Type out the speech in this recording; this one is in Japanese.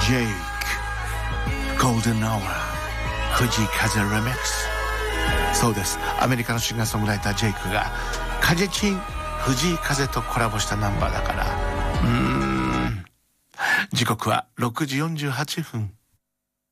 ジェイクゴールデンアワー藤井風レミックス。そうです、アメリカのシンガーソングライタージェイクが風チン藤井風とコラボしたナンバーだから。時刻は6時48分。